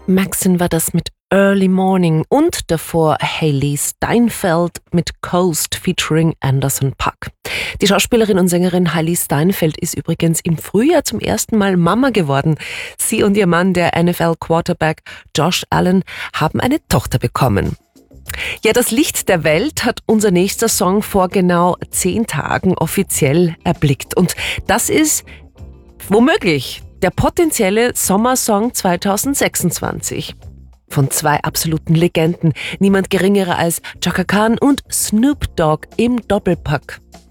Maxine war das mit Early Morning und davor Hailey Steinfeld mit Coast featuring Anderson .Paak. Die Schauspielerin und Sängerin Hailey Steinfeld ist übrigens im Frühjahr zum ersten Mal Mama geworden. Sie und ihr Mann, der NFL-Quarterback Josh Allen, haben eine Tochter bekommen. Ja, das Licht der Welt hat unser nächster Song vor genau 10 Tagen offiziell erblickt. Und das ist womöglich der potenzielle Sommersong 2026. Von 2 absoluten Legenden, niemand geringerer als Chaka Khan und Snoop Dogg im Doppelpack.